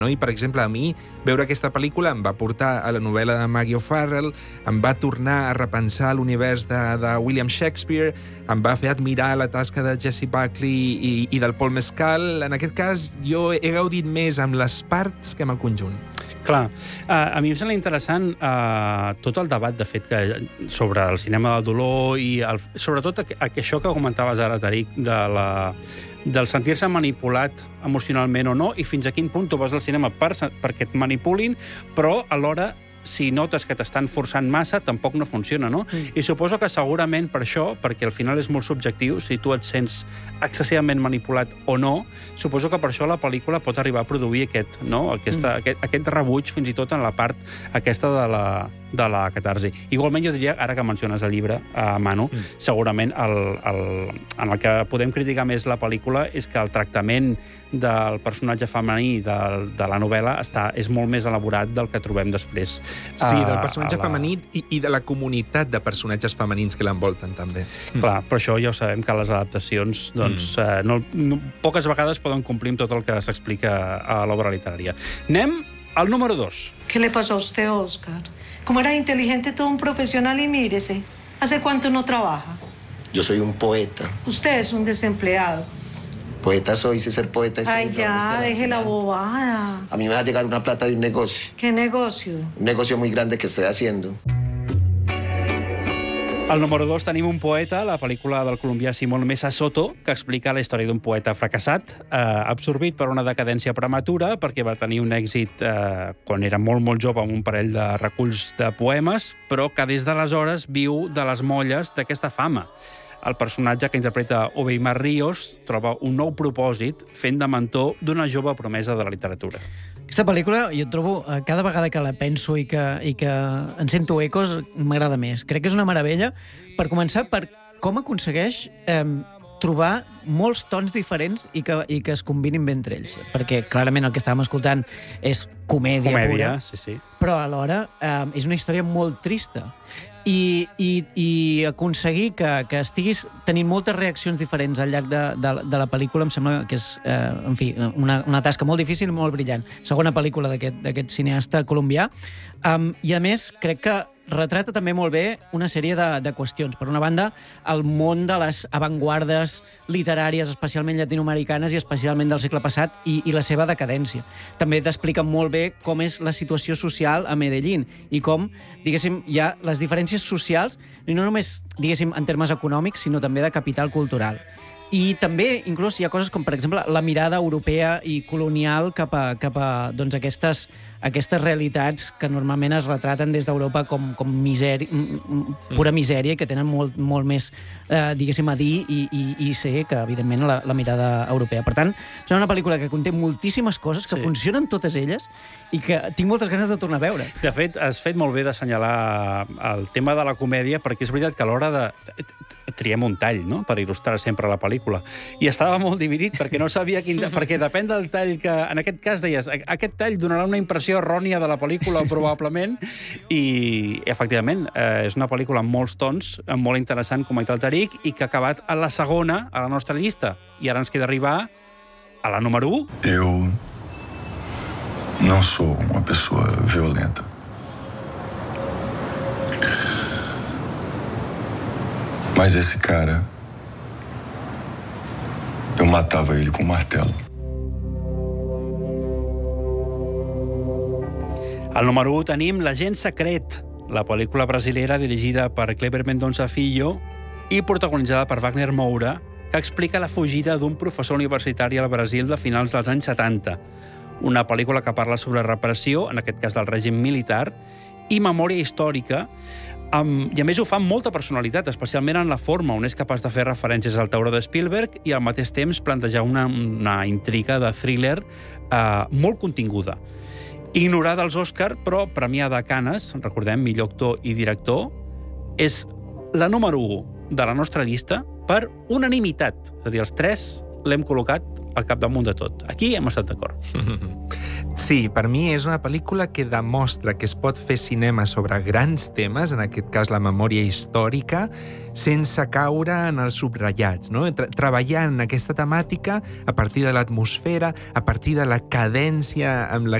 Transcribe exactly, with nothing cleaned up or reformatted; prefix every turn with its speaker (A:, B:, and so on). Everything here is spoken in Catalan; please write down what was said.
A: No? I, per exemple, a mi, veure aquesta pel·lícula em va portar a la novel·la de Maggie O'Farrell, em va tornar a repensar l'univers de, de William Shakespeare, em va fer admirar la tasca de Jessie Buckley i, i del Paul Mescal. En aquest cas, jo he gaudit més amb les parts que amb el conjunt.
B: Clar, a mi em sembla interessant uh, tot el debat, de fet, que, sobre el cinema del dolor i el, sobretot això que comentaves ara, Tariq, de la, del sentir-se manipulat emocionalment o no, i fins a quin punt tu vas al cinema per, perquè et manipulin, però alhora si notes que t'estan forçant massa, tampoc no funciona, no? Mm. I suposo que segurament per això, perquè al final és molt subjectiu, si tu et sents excessivament manipulat o no, suposo que per això la pel·lícula pot arribar a produir aquest, no? Aquesta, mm. aquest, aquest rebuig, fins i tot en la part aquesta de la, de la catarsi. Igualment, jo diria, ara que menciones el llibre, uh, Manu, mm. segurament el, el, en el que podem criticar més la pel·lícula és que el tractament del personatge femení de, de la novel·la està, és molt més elaborat del que trobem després.
A: Sí, del personatge la... femení i, i de la comunitat de personatges femenins que l'envolten, també.
B: Clar, però això ja ho sabem, que les adaptacions doncs, mm. eh, no, no, poques vegades poden complir amb tot el que s'explica a l'obra literària. Anem al número dos.
C: ¿Qué le pasó a usted, Oscar? Como era inteligente, todo un profesional, y mírese, ¿hace cuánto no trabaja?
D: Yo soy un poeta.
C: Usted es un desempleado.
D: Poeta soy, sé ser poeta.
C: Ay, ya, deje la bobada.
D: A mí me va a llegar una plata de un negocio.
C: ¿Qué negocio?
D: Un negocio muy grande que estoy haciendo.
B: Al número dos tenim un poeta, la pel·lícula del colombià Simón Mesa Soto, que explica la història d'un poeta fracassat, eh, absorbit per una decadència prematura, perquè va tenir un èxit eh, quan era molt, molt jove amb un parell de reculls de poemes, però que des d'aleshores viu de les molles d'aquesta fama. El personatge que interpreta Oveimar Ríos troba un nou propòsit fent de mentor d'una jove promesa de la literatura.
E: Aquesta pel·lícula, jo trobo, cada vegada que la penso i que, i que en sento ecos, m'agrada més. Crec que és una meravella, per començar, per com aconsegueix eh, trobar molts tons diferents i que, i que es combinin bé entre ells. Perquè, clarament, el que estàvem escoltant és comèdia,
B: comèdia
E: pura,
B: sí, sí.
E: però alhora eh, és una història molt trista. I, i, i aconseguir que, que estiguis tenint moltes reaccions diferents al llarg de, de, de la pel·lícula em sembla que és, eh, en fi, una, una tasca molt difícil i molt brillant. Segona pel·lícula d'aquest cineasta colombià. Um, I, a més, crec que retrata també molt bé una sèrie de, de qüestions. Per una banda, el món de les avantguardes literàries, especialment llatinoamericanes i especialment del segle passat, i, i la seva decadència. També t'explica molt bé com és la situació social a Medellín i com, diguéssim, hi ha les diferències socials, i no només, diguéssim, en termes econòmics, sinó també de capital cultural. I també, inclús, hi ha coses com, per exemple, la mirada europea i colonial cap a, cap a doncs, aquestes, aquestes realitats que normalment es retraten des d'Europa com, com misèria, pura misèria, que tenen molt, molt més, eh, diguéssim, a dir i, i, i ser que, evidentment, la, la mirada europea. Per tant, és una pel·lícula que conté moltíssimes coses, que sí. funcionen totes elles, i que tinc moltes ganes de tornar a veure.
B: De fet, has fet molt bé d'assenyalar el tema de la comèdia, perquè és veritat que a l'hora de... triem un tall, no?, per il·lustrar sempre la pel·lícula. I estava molt dividit, perquè no sabia quin... perquè depèn del tall que... En aquest cas deies, aquest tall donarà una impressió errònia de la pel·lícula, probablement, i, efectivament, eh, és una pel·lícula amb molts tons, molt interessant, com ha dit el Tariq, i que ha acabat a la segona, a la nostra llista. I ara ens queda arribar a la número u.
F: Eu não sou uma pessoa violenta. Mas esse cara, eu matava ele com um martelo.
B: Al número u tenim L'agent secret, la pel·lícula brasilera dirigida per Kleber Mendonça Filho i protagonitzada per Wagner Moura, que explica la fugida d'un professor universitari al Brasil de finals dels anys setanta. Una pel·lícula que parla sobre repressió, en aquest cas del règim militar, i memòria històrica, Um, i a més ho fa amb molta personalitat, especialment en la forma, on és capaç de fer referències al tauró de Spielberg i al mateix temps plantejar una, una intriga de thriller uh, molt continguda. Ignorada als Òscar, però premiada a Cannes, recordem, millor actor i director, és la número u de la nostra llista per unanimitat. És a dir, els tres l'hem col·locat al capdamunt de tot. Aquí hem estat d'acord.
A: Sí, Sí, per mi és una pel·lícula que demostra que es pot fer cinema sobre grans temes, en aquest cas la memòria històrica, sense caure en els subratllats, no? Tra- treballant aquesta temàtica a partir de l'atmosfera, a partir de la cadència amb la